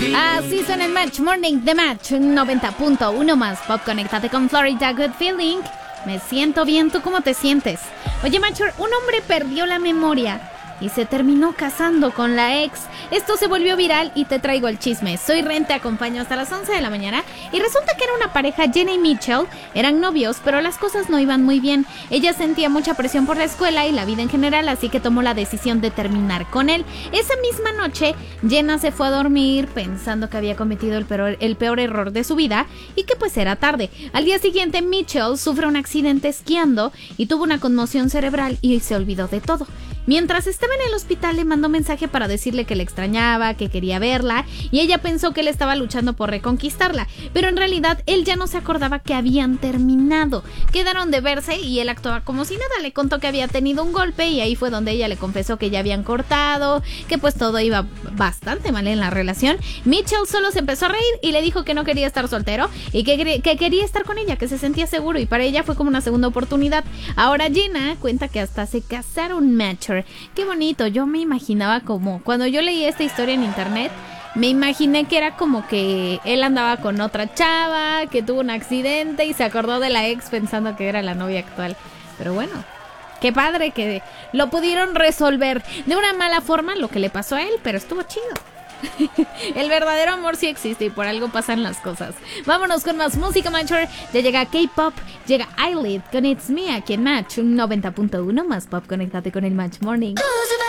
Así suena el Match Morning de Match 90.1 más pop. Conéctate con Florida Good Feeling. Me siento bien, ¿tú cómo te sientes? Oye, Matcher, un hombre perdió la memoria y se terminó casando con la ex. Esto se volvió viral y te traigo el chisme. Soy Ren, te acompaño hasta las 11 de la mañana. Y resulta que era una pareja, Jenna y Mitchell. Eran novios, pero las cosas no iban muy bien. Ella sentía mucha presión por la escuela y la vida en general, así que tomó la decisión de terminar con él. Esa misma noche, Jenna se fue a dormir pensando que había cometido el peor error de su vida y que pues era tarde. Al día siguiente, Mitchell sufre un accidente esquiando y tuvo una conmoción cerebral y se olvidó de todo. Mientras estaba en el hospital, le mandó mensaje para decirle que le extrañaba, que quería verla, y ella pensó que él estaba luchando por reconquistarla, pero en realidad él ya no se acordaba que habían terminado. Quedaron de verse y él actuaba como si nada. Le contó que había tenido un golpe y ahí fue donde ella le confesó que ya habían cortado, que pues todo iba bastante mal en la relación. Mitchell solo se empezó a reír y le dijo que no quería estar soltero y que quería estar con ella, que se sentía seguro, y para ella fue como una segunda oportunidad. Ahora Jenna cuenta que hasta se casaron. Matcher, qué bonito. Yo me imaginaba como cuando yo leí esta historia en internet, me imaginé que era como que él andaba con otra chava, que tuvo un accidente y se acordó de la ex pensando que era la novia actual. Pero bueno, qué padre que lo pudieron resolver de una mala forma lo que le pasó a él, pero estuvo chido. El verdadero amor sí existe y por algo pasan las cosas. Vámonos con más música, Matcher. Ya llega K-Pop, llega Eyelid con It's Me aquí en Match 90.1 más pop. Conéctate con el Match Morning.